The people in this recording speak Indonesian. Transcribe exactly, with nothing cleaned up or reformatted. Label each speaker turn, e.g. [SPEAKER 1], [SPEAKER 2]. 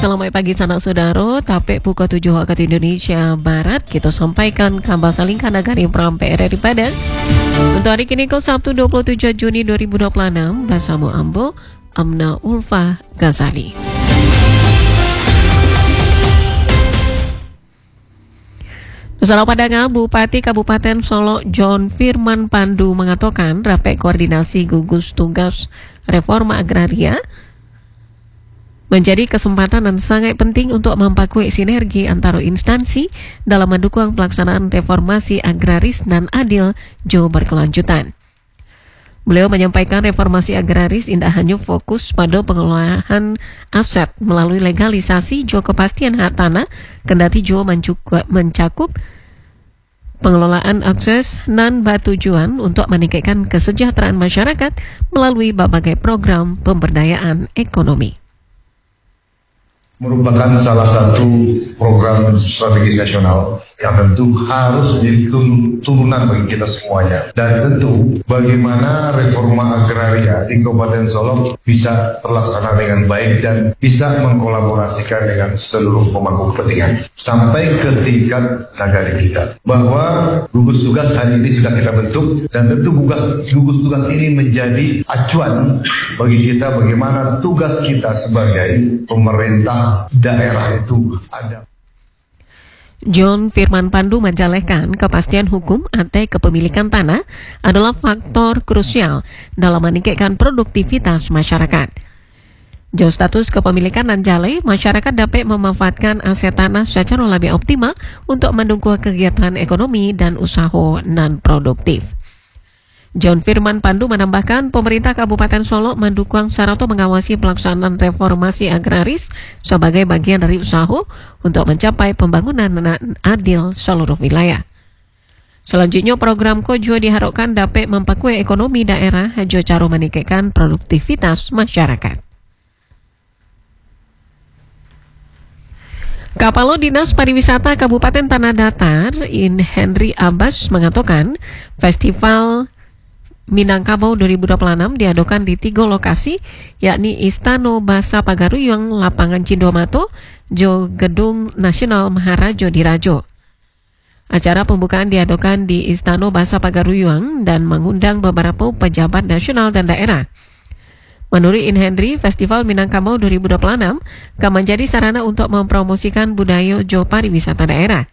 [SPEAKER 1] selamat pagi sanak saudara. Tapik pukul tujuh waktu Indonesia Barat, kita sampaikan kabar salingkan negara Peram P R R I Padang. Untuk hari kini kau Sabtu dua puluh tujuh Juni dua ribu dua puluh enam, bersama Ambo Amna Ulfa Ghazali. Saudara Padang, Bupati Kabupaten Solo John Firman Pandu mengatakan rapat koordinasi gugus tugas reforma agraria menjadi kesempatan yang sangat penting untuk memperkuat sinergi antara instansi dalam mendukung pelaksanaan reformasi agraris dan adil jo berkelanjutan. Beliau menyampaikan reformasi agraris tidak hanya fokus pada pengelolaan aset melalui legalisasi jo kepastian hak tanah, kendati jo mencakup pengelolaan akses dan bertujuan untuk meningkatkan kesejahteraan masyarakat melalui berbagai program pemberdayaan ekonomi.
[SPEAKER 2] Merupakan salah satu program strategis nasional yang tentu harus menjadi turunan bagi kita semuanya. Dan tentu bagaimana reforma agraria di Kabupaten Solo bisa terlaksana dengan baik dan bisa mengkolaborasikan dengan seluruh pemangku kepentingan sampai ke tingkat negara kita. Bahwa gugus tugas hari ini sudah kita bentuk dan tentu gugus, gugus tugas ini menjadi acuan bagi kita bagaimana tugas kita sebagai pemerintah daerah itu ada.
[SPEAKER 1] John Firman Pandu menjelaskan kepastian hukum atau kepemilikan tanah adalah faktor krusial dalam meningkatkan produktivitas masyarakat. Jo status kepemilikan dan jale, masyarakat dapat memanfaatkan aset tanah secara lebih optimal untuk mendukung kegiatan ekonomi dan usaha non produktif. John Firman Pandu menambahkan pemerintah Kabupaten Solo mendukung serta mengawasi pelaksanaan reformasi agraris sebagai bagian dari usaha untuk mencapai pembangunan adil seluruh wilayah. Selanjutnya program Kojo diharapkan dapat memperkuat ekonomi daerah jo cara meningkatkan produktivitas masyarakat. Kepala Dinas Pariwisata Kabupaten Tanah Datar, In Henry Abbas mengatakan festival Minangkabau dua ribu dua puluh enam diadakan di tiga lokasi, yakni Istana Bahasa Pagaruyung, Lapangan Cindomato, jo Gedung Nasional Maharaja Dirajo. Acara pembukaan diadakan di Istana Bahasa Pagaruyung dan mengundang beberapa pejabat nasional dan daerah. Menurut In Henry, Festival Minangkabau dua ribu dua puluh enam akan menjadi sarana untuk mempromosikan budaya jo pariwisata daerah.